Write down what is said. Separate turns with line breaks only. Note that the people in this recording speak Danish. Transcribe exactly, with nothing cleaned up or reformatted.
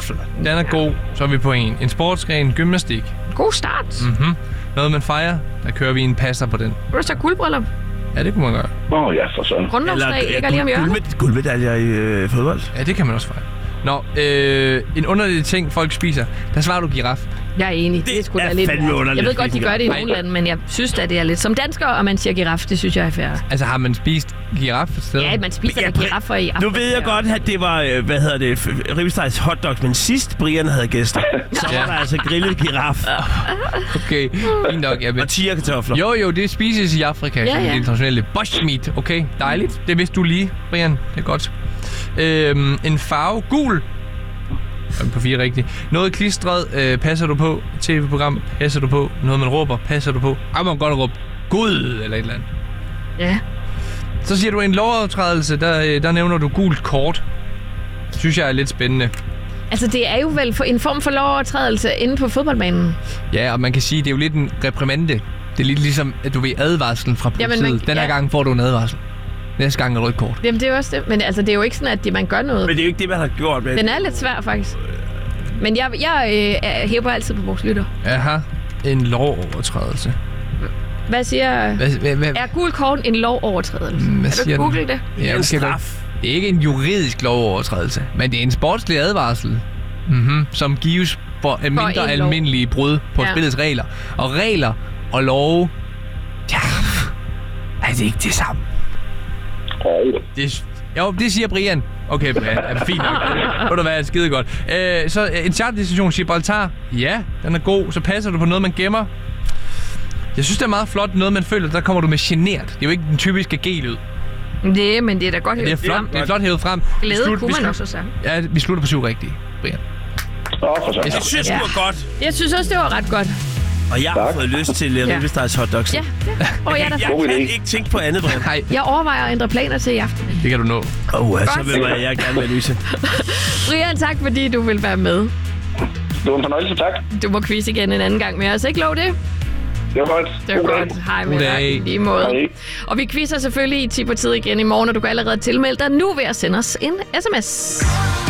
falafel.
Den er god. Så er vi på en. En sportsgren, gymnastik.
God start.
Mhm. Noget, man fejrer. Der kører vi en passer på den.
Vil du så guldbryllup?
Ja, det kunne man gøre.
Åh oh, ja, for sådan.
Grundlovsdag ligger lige om hjørnet.
Guld, guldmedaljer i øh, fodbold.
Ja, det kan man også fejre. Nå, øh, en underlig ting, folk spiser. Der svarer du giraf.
Jeg er enig. Det er sgu
er
da lidt.
fandme underligt.
Jeg ved godt, de gør det i
Nej.
nogle lande, men jeg synes da, det er lidt som dansker, og man siger giraf. Det synes jeg er fair.
Altså, har man spist giraf et sted?
Ja, man spiser
Ja,
da giraffer i Afrika.
Nu ved jeg godt, at det var, øh, hvad hedder det, ribstejs hotdogs, men sidst Brian havde gæster, så var
Ja.
der altså grillet giraf
Okay, fint nok. Ja, men...
og tigerkartofler.
Jo, jo, det spises i Afrika,
Ja,
ja, som
ja.
det internationale bushmeat. Okay, dejligt. Det vidste du lige, Brian. Det er godt. Øhm, en farve, gul. Er vi på fire rigtigt. Noget klistret, øh, passer du på. T V-program, passer du på. Noget, man råber, passer du på. Ej, man kan godt råbe Gud, eller et eller andet.
Ja.
Så siger du en lovovertrædelse, der, øh, der nævner du gult kort. Synes jeg er lidt spændende.
Altså, det er jo vel for en form for lovovertrædelse inde på fodboldbanen.
Ja, og man kan sige, det er jo lidt en reprimande. Det er lidt ligesom, at du ved advarslen fra politiet.
Jamen, man-
Den her
ja.
gang får du en advarsel. Næste gang er rødt kort.
Jamen, det er jo også det. Men altså, det er jo ikke sådan, at det, man gør noget.
Men det er jo ikke det, man har gjort. Men...
Den er lidt svær, faktisk. Men jeg, jeg øh, hæber altid på vores lytter.
Aha, en lovovertrædelse.
Hvad siger...
Hvad, hvad, hvad,
Er gul kort en lovovertrædelse?
Hvad
Kan
siger
du
den?
google det?
Det er
Ja,
en
okay,
straf.
Det er ikke en juridisk lovovertrædelse, men det er en sportslig advarsel, mm-hmm, som gives for
en
mindre
lov.
almindelige brud på
Ja.
spillets regler. Og regler og love, ja, er det ikke det samme?
Oh.
Det, jo, det siger Brian. Okay, Brian, er fint nok. Ved du hvad, er skide godt. Øh, så en charterdestination, Gibraltar. Ja, den er god. Så passer du på noget, man gemmer. Jeg synes, det er meget flot. Noget, man føler, der kommer du med genert. Det er jo ikke den typiske G-lyd.
Nej, men det er da godt
Det er
hævet
flot,
frem.
det er flot hævet frem. Vi
Glæde
slut-
kunne
vi
man
slut-
også sige.
Ja, vi slutter på syv rigtige, Brian.
Åh, oh, for sådan.
Jeg synes,
Ja.
det var godt.
Jeg synes også, det var ret godt.
Og jeg har
Tak.
fået lyst til uh,
Ja.
ribstejs hotdogs.
Ja, ja. Og jeg, er der
Jeg
God
kan
idé.
ikke tænke på andet, Brian.
Nej,
jeg overvejer at ændre planer til i aften.
det kan du nå.
Åh, oh, så
Godt.
vil jeg, jeg gerne være lyse.
Brian, tak fordi du vil være med.
Det var en fornøjelse, tak.
Du må quiz igen en anden gang med os. Ikke lov det?
Det var godt.
Det var
God dag.
godt. Hej med
God
dig.
dag.
I lige måde.
Hej.
Og vi quizzer selvfølgelig i ti på tid igen i morgen, og du kan allerede tilmelde dig nu ved at sende os en sms.